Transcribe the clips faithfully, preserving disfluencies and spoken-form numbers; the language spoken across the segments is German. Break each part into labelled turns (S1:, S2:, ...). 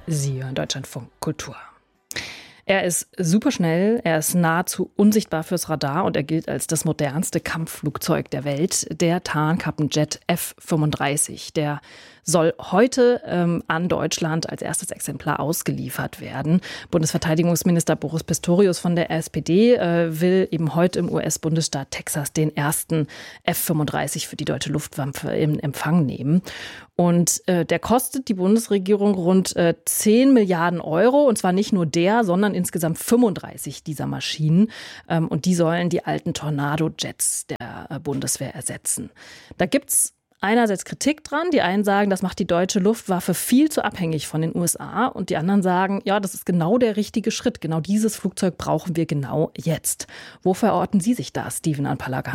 S1: Sie hören Deutschlandfunk Kultur. Er ist superschnell, er ist nahezu unsichtbar fürs Radar und er gilt als das modernste Kampfflugzeug der Welt, der Tarnkappenjet F fünfunddreißig. Der soll heute ähm, an Deutschland als erstes Exemplar ausgeliefert werden. Bundesverteidigungsminister Boris Pistorius von der S P D äh, will eben heute im U S-Bundesstaat Texas den ersten F fünfunddreißig für die deutsche Luftwaffe in Empfang nehmen. Und äh, der kostet die Bundesregierung rund äh, zehn Milliarden Euro. Und zwar nicht nur der, sondern insgesamt fünfunddreißig dieser Maschinen. Ähm, und die sollen die alten Tornado-Jets der äh, Bundeswehr ersetzen. Da gibt's einerseits Kritik dran. Die einen sagen, das macht die deutsche Luftwaffe viel zu abhängig von den U S A. Und die anderen sagen, ja, das ist genau der richtige Schritt. Genau dieses Flugzeug brauchen wir genau jetzt. Wo verorten Sie sich da, Steven Anpalaga?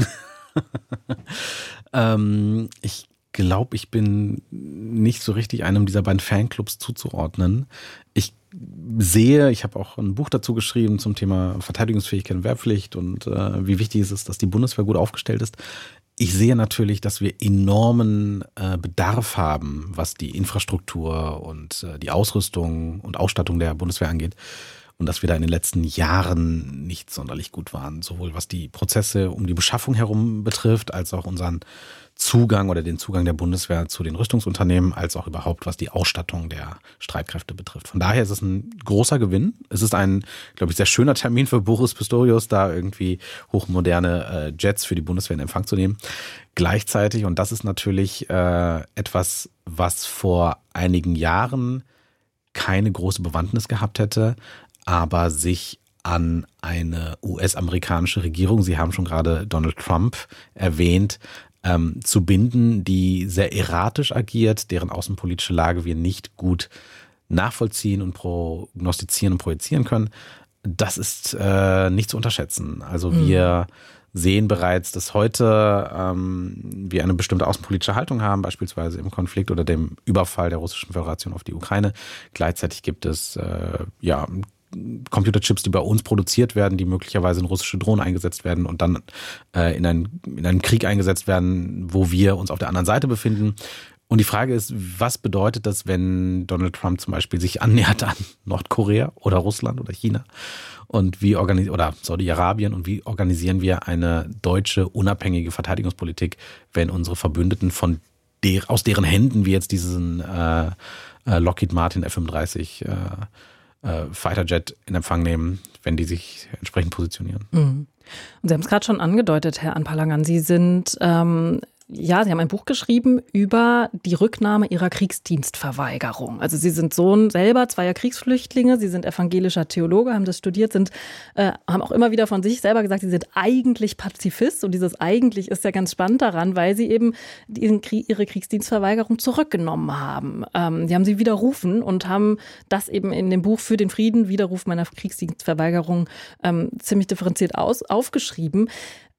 S2: ähm, ich glaube, ich bin nicht so richtig einem dieser beiden Fanclubs zuzuordnen. Ich sehe, ich habe auch ein Buch dazu geschrieben zum Thema Verteidigungsfähigkeit und Wehrpflicht und äh, wie wichtig es ist, dass die Bundeswehr gut aufgestellt ist. Ich sehe natürlich, dass wir enormen äh, Bedarf haben, was die Infrastruktur und äh, die Ausrüstung und Ausstattung der Bundeswehr angeht. Und dass wir da in den letzten Jahren nicht sonderlich gut waren. Sowohl was die Prozesse um die Beschaffung herum betrifft, als auch unseren Zugang oder den Zugang der Bundeswehr zu den Rüstungsunternehmen, als auch überhaupt was die Ausstattung der Streitkräfte betrifft. Von daher ist es ein großer Gewinn. Es ist ein, glaube ich, sehr schöner Termin für Boris Pistorius, da irgendwie hochmoderne äh, Jets für die Bundeswehr in Empfang zu nehmen. Gleichzeitig, und das ist natürlich äh, etwas, was vor einigen Jahren keine große Bewandtnis gehabt hätte, aber sich an eine U S-amerikanische Regierung, Sie haben schon gerade Donald Trump erwähnt, ähm, zu binden, die sehr erratisch agiert, deren außenpolitische Lage wir nicht gut nachvollziehen und prognostizieren und projizieren können. Das ist äh, nicht zu unterschätzen. Also mhm. wir sehen bereits, dass heute ähm, wir eine bestimmte außenpolitische Haltung haben, beispielsweise im Konflikt oder dem Überfall der Russischen Föderation auf die Ukraine. Gleichzeitig gibt es äh, ja Computerchips, die bei uns produziert werden, die möglicherweise in russische Drohnen eingesetzt werden und dann äh, in, einen, in einen Krieg eingesetzt werden, wo wir uns auf der anderen Seite befinden. Und die Frage ist, was bedeutet das, wenn Donald Trump zum Beispiel sich annähert an Nordkorea oder Russland oder China? Und wie organisieren, oder Saudi-Arabien, und wie organisieren wir eine deutsche unabhängige Verteidigungspolitik, wenn unsere Verbündeten von der, aus deren Händen wir jetzt diesen äh, äh, Lockheed Martin F fünfunddreißig äh, äh, Fighterjet in Empfang nehmen, wenn die sich entsprechend positionieren.
S1: Mhm. Und Sie haben es gerade schon angedeutet, Herr Anpalagan, Sie sind ähm Ja, Sie haben ein Buch geschrieben über die Rücknahme Ihrer Kriegsdienstverweigerung. Also Sie sind Sohn selber zweier Kriegsflüchtlinge, Sie sind evangelischer Theologe, haben das studiert, sind, äh, haben auch immer wieder von sich selber gesagt, Sie sind eigentlich Pazifist. Und dieses eigentlich ist ja ganz spannend daran, weil Sie eben diesen Krieg, Ihre Kriegsdienstverweigerung zurückgenommen haben. Ähm, Sie haben sie widerrufen und haben das eben in dem Buch Für den Frieden, Widerruf meiner Kriegsdienstverweigerung, ähm, ziemlich differenziert aus, aufgeschrieben.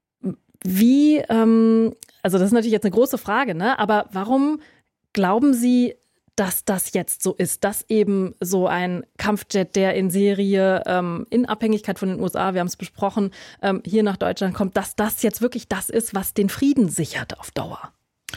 S1: Wie, ähm, also das ist natürlich jetzt eine große Frage, ne? Aber warum glauben Sie, dass das jetzt so ist, dass eben so ein Kampfjet, der in Serie ähm, in Abhängigkeit von den U S A, wir haben es besprochen, ähm, hier nach Deutschland kommt, dass das jetzt wirklich das ist, was den Frieden sichert auf Dauer?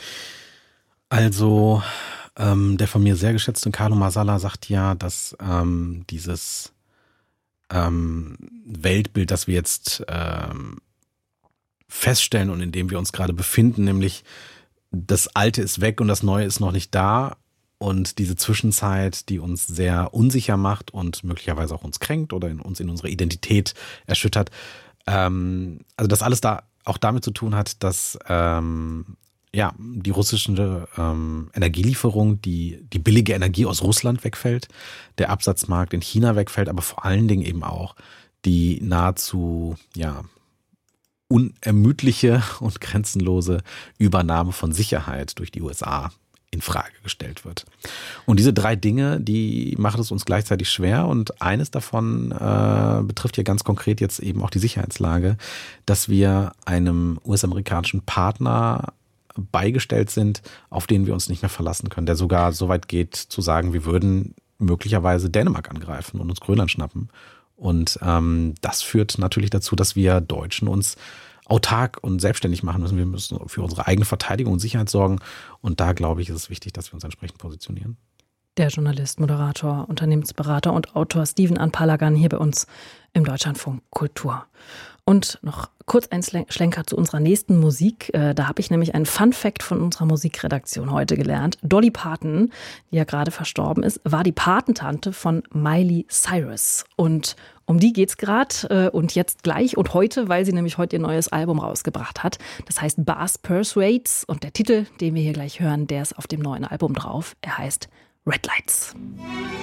S2: Also ähm, der von mir sehr geschätzte Carlo Masala sagt ja, dass ähm, dieses ähm, Weltbild, das wir jetzt ähm, feststellen und in dem wir uns gerade befinden, nämlich das Alte ist weg und das Neue ist noch nicht da, und diese Zwischenzeit, die uns sehr unsicher macht und möglicherweise auch uns kränkt oder in uns in unserer Identität erschüttert. Ähm, also das alles da auch damit zu tun hat, dass ähm, ja die russische ähm, Energielieferung, die die billige Energie aus Russland wegfällt, der Absatzmarkt in China wegfällt, aber vor allen Dingen eben auch die nahezu ja unermüdliche und grenzenlose Übernahme von Sicherheit durch die U S A in Frage gestellt wird. Und diese drei Dinge, die machen es uns gleichzeitig schwer, und eines davon äh, betrifft ja ganz konkret jetzt eben auch die Sicherheitslage, dass wir einem U S-amerikanischen Partner beigestellt sind, auf den wir uns nicht mehr verlassen können, der sogar so weit geht zu sagen, wir würden möglicherweise Dänemark angreifen und uns Grönland schnappen. Und ähm, das führt natürlich dazu, dass wir Deutschen uns autark und selbstständig machen müssen. Wir müssen für unsere eigene Verteidigung und Sicherheit sorgen. Und da, glaube ich, ist es wichtig, dass wir uns entsprechend positionieren.
S1: Der Journalist, Moderator, Unternehmensberater und Autor Steven Ann Palagan hier bei uns im Deutschlandfunk Kultur. Und noch kurz ein Schlenker zu unserer nächsten Musik. Da habe ich nämlich einen Fun-Fact von unserer Musikredaktion heute gelernt. Dolly Parton, die ja gerade verstorben ist, war die Patentante von Miley Cyrus. Und um die geht's gerade und jetzt gleich und heute, weil sie nämlich heute ihr neues Album rausgebracht hat. Das heißt Bass Persuades und der Titel, den wir hier gleich hören, der ist auf dem neuen Album drauf. Er heißt Red Lights.